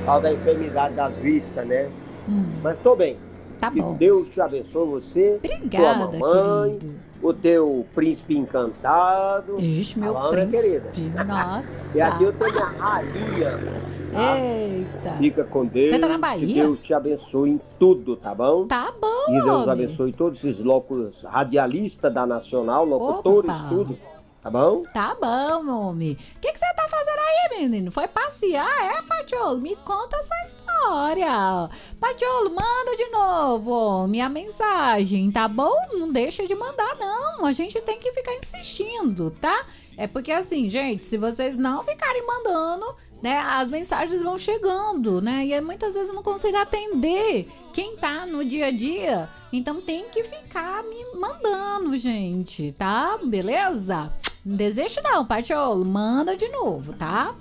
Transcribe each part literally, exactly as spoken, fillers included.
Tal da enfermidade das vistas, né? Hum, Mas tô bem. tá Que bom. Deus te abençoe você, sua Obrigada, mamãe, querido. o teu príncipe encantado, Ixi, tá meu bom, né, querida? príncipe. E aqui Nossa. eu tenho minha rainha, tá? Eita. Fica com Você tá na Deus, que Bahia? Deus te abençoe em tudo, tá bom? Tá bom, Que Deus homem. abençoe todos esses locos radialistas da Nacional, locutores, Opa. tudo, tá bom? Tá bom, homem. O que que você tá fazendo aí, menino? Foi passear, é, Patiolo? Me conta essa história. Patiolo, manda de novo, homem, a mensagem, tá bom? Não deixa de mandar, não. A gente tem que ficar insistindo, tá? É porque assim, gente, se vocês não ficarem mandando, né, as mensagens vão chegando, né? E muitas vezes eu não consigo atender quem tá no dia a dia. Então tem que ficar me mandando, gente, tá? Beleza? Não desejo não, Patiolo. Manda de novo, tá?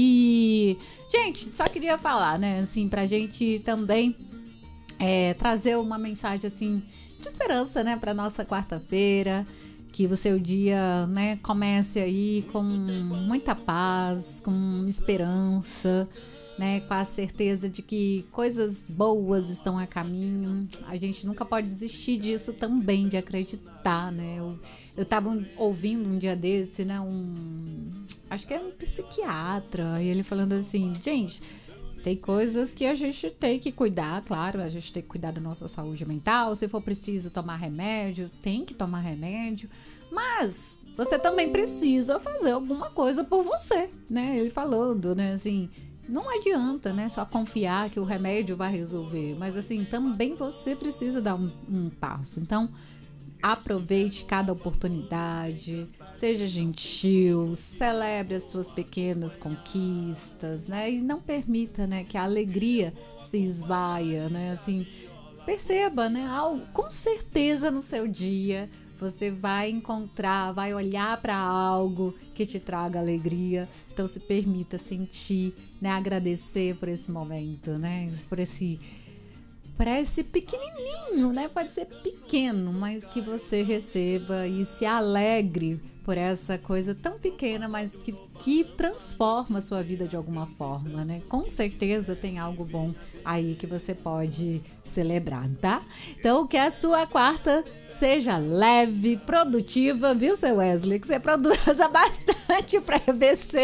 E, gente, só queria falar, né, assim, pra gente também é, trazer uma mensagem, assim, de esperança, né, pra nossa quarta-feira. Que o seu dia, né, comece aí com muita paz, com esperança, né, com a certeza de que coisas boas estão a caminho. A gente nunca pode desistir disso também, de acreditar, né? Eu, eu tava ouvindo um dia desse, né, um... acho que é um psiquiatra, e ele falando assim, gente... Tem coisas que a gente tem que cuidar, claro, a gente tem que cuidar da nossa saúde mental. Se for preciso tomar remédio, tem que tomar remédio. Mas você também precisa fazer alguma coisa por você, né? Ele falando, né, assim, não adianta, né, só confiar que o remédio vai resolver. Mas, assim, também você precisa dar um, um passo. Então, aproveite cada oportunidade, seja gentil, celebre as suas pequenas conquistas, né? E não permita, né, que a alegria se esvaia, né? Assim, perceba, né? Algo, com certeza no seu dia você vai encontrar, vai olhar para algo que te traga alegria. Então se permita sentir, né? Agradecer por esse momento, né? Por esse Parece pequenininho, né? Pode ser pequeno, mas que você receba e se alegre por essa coisa tão pequena, mas que, que transforma a sua vida de alguma forma, né? Com certeza tem algo bom aí que você pode celebrar, tá? Então, que a sua quarta seja leve, produtiva, viu, seu Wesley? Que você produza bastante para A B C.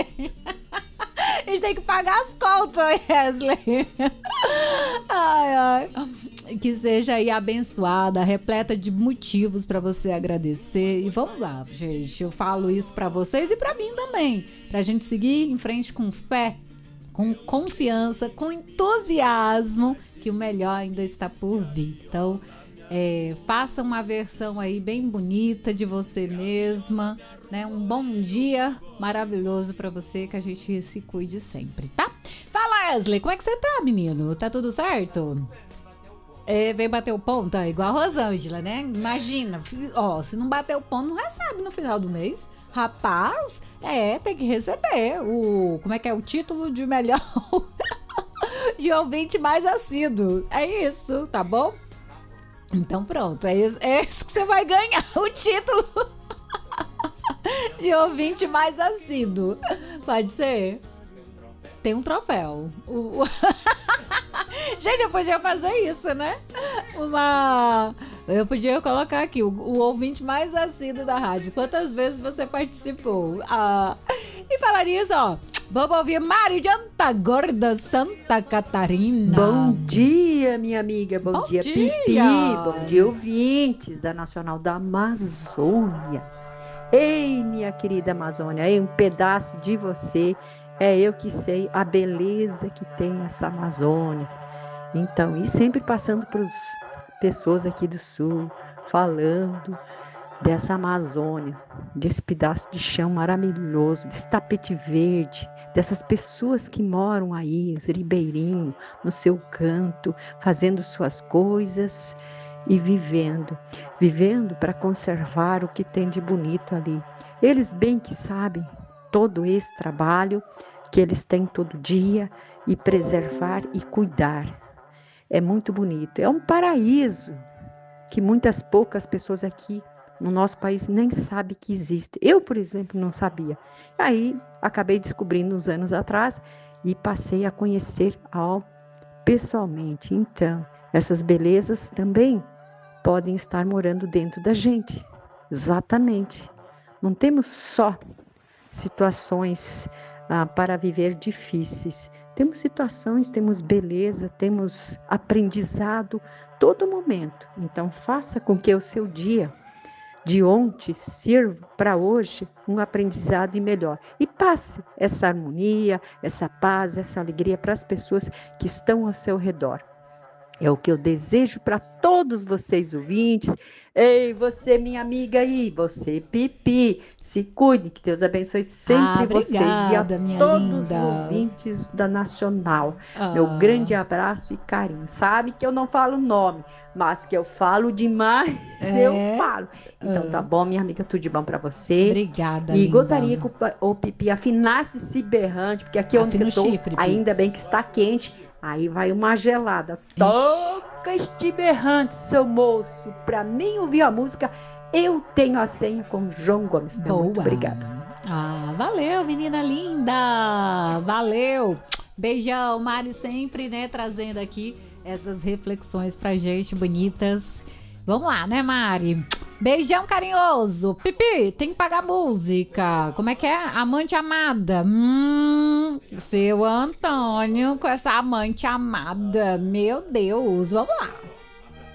A gente tem que pagar as contas, Wesley. Ai, ai. Que seja aí abençoada, repleta de motivos para você agradecer. E vamos lá, gente. Eu falo isso para vocês e para mim também. Pra gente seguir em frente com fé, com confiança, com entusiasmo, que o melhor ainda está por vir. Então, é, faça uma versão aí bem bonita de você mesma, né? Um bom dia maravilhoso pra você, que a gente se cuide sempre, tá? Fala, Wesley, como é que você tá, menino? Tá tudo certo? É, veio bater o ponto, tá? Igual a Rosângela, né? Imagina, ó, se não bater o ponto, não recebe no final do mês. Rapaz, é, tem que receber o, como é que é, o título de melhor de ouvinte mais assíduo. É isso, tá bom? Então pronto, é isso, é isso que você vai ganhar, o título de ouvinte mais assíduo. Pode ser? Tem um troféu. O... Gente, eu podia fazer isso, né? Uma... Eu podia colocar aqui o, o ouvinte mais assíduo da rádio. Quantas vezes você participou? Ah... E falaria isso, ó. Vamos ouvir Mari de Antagorda, Santa Catarina. Bom dia, minha amiga. Bom, Bom dia, dia. Pipi. Bom dia, ouvintes da Nacional da Amazônia. Ei, minha querida Amazônia, ei, um pedaço de você. É eu que sei a beleza que tem essa Amazônia. Então, e sempre passando para as pessoas aqui do Sul, falando dessa Amazônia, desse pedaço de chão maravilhoso, desse tapete verde, dessas pessoas que moram aí, os ribeirinhos, no seu canto, fazendo suas coisas e vivendo, vivendo para conservar o que tem de bonito ali. Eles bem que sabem todo esse trabalho que eles têm todo dia e preservar e cuidar. É muito bonito, é um paraíso que muitas poucas pessoas aqui no nosso país nem sabem que existe. Eu, por exemplo, não sabia. Aí acabei descobrindo uns anos atrás e passei a conhecer ao pessoalmente. Então, essas belezas também podem estar morando dentro da gente. Exatamente. Não temos só situações ah, para viver difíceis. Temos situações, temos beleza, temos aprendizado todo momento. Então, faça com que o seu dia de ontem sirva para hoje um aprendizado e melhor. E passe essa harmonia, essa paz, essa alegria para as pessoas que estão ao seu redor. É o que eu desejo para todos vocês ouvintes. Ei, você, minha amiga aí, você, Pipi, se cuide, que Deus abençoe sempre ah, vocês obrigada, e a minha todos linda. os ouvintes da Nacional. Ah. Meu grande abraço e carinho. Sabe que eu não falo nome, mas que eu falo demais, é? eu falo. Então ah. tá bom, minha amiga, tudo de bom para você. Obrigada, E linda. gostaria que o, o Pipi afinasse esse berrante, porque aqui onde eu tô, chifre, ainda bem que está quente. Aí vai uma gelada. Toca este berrante, seu moço. Pra mim ouvir a música, eu tenho a senha com João Gomes. Boa. Muito obrigada. Ah, valeu, menina linda. Valeu. Beijão, Mari, sempre, né, trazendo aqui essas reflexões pra gente bonitas. Vamos lá, né, Mari? Beijão carinhoso. Pipi, tem que pagar música. Como é que é? Amante amada. Hum, seu Antônio com essa amante amada. Meu Deus, vamos lá.